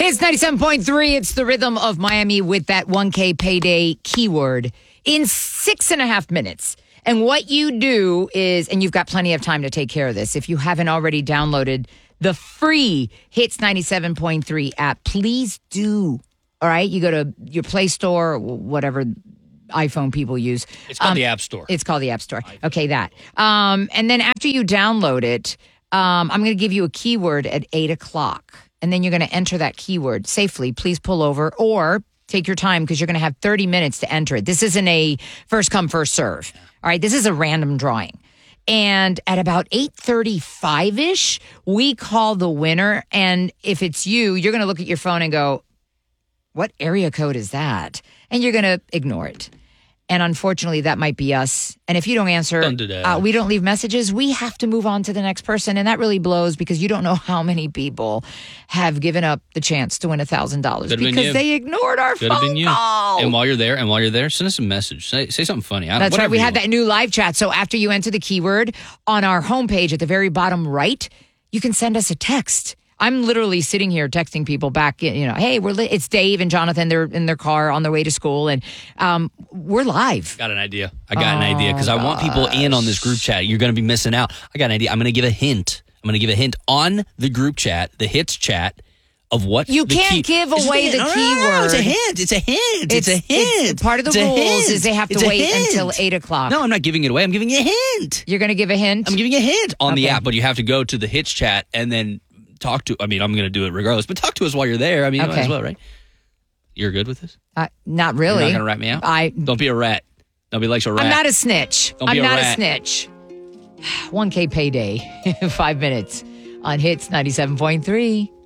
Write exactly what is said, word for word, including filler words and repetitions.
It's ninety-seven point three. It's the rhythm of Miami with that one K payday keyword in six and a half minutes. And what you do is, and you've got plenty of time to take care of this. If you haven't already downloaded the free Hits ninety-seven point three app, please do. All right. You go to your Play Store, whatever iPhone people use. It's called um, the App Store. It's called the App Store. Okay, that. Um, and then after you download it, um, I'm going to give you a keyword at eight o'clock. And then you're going to enter that keyword safely. Please pull over or take your time because you're going to have thirty minutes to enter it. This isn't a first come, first serve. All right. This is a random drawing. And at about eight thirty-five-ish, we call the winner. And if it's you, you're going to look at your phone and go, what area code is that? And you're going to ignore it. And unfortunately, that might be us. And if you don't answer, Don't do that. Uh, we don't leave messages, we have to move on to the next person. And that really blows because you don't know how many people have given up the chance to win one thousand dollars Could've been because you. they ignored our Could have phone been you. call. And while you're there, and while you're there, send us a message. Say, say something funny. I don't, That's right. whatever We you had want. that new live chat. So after you enter the keyword on our homepage at the very bottom right, you can send us a text. I'm literally sitting here texting people back, you know, hey, we're li- it's Dave and Jonathan. They're in their car on their way to school, and um, we're live. Got an idea. I got an idea because I want people in on this group chat. You're going to be missing out. I got an idea. I'm going to give a hint. I'm going to give a hint on the group chat, the Hits chat, of what You the can't key- give It's away a hint. the No, no, no, no, keyword. It's a hint. It's a hint. It's, a hint. it's- part of the It's a rules hint. is they have to It's a wait hint. until eight o'clock. No, I'm not giving it away. I'm giving you a hint. You're going to give a hint? I'm giving you a hint on the Okay. app, but you have to go to the Hits chat and then talk to. I mean, I'm going to do it regardless, but talk to us while you're there. I mean, you might Okay. as well, right? You're good with this? Uh, not really. You're not going to rat me out? I, Don't be a rat. Nobody likes a rat. I'm not a snitch. Don't be I'm a not a rat. snitch. one K payday. Five minutes on Hits ninety-seven point three.